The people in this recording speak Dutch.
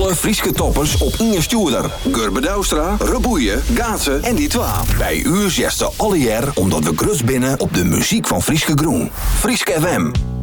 alle Frieske toppers op Inge Stoerder. Gurbe Douwstra, Reboeien, Gaatsen en die twa. Bij u zesde alle jaar omdat we grus binnen op de muziek van Frieske Groen. Frieske FM.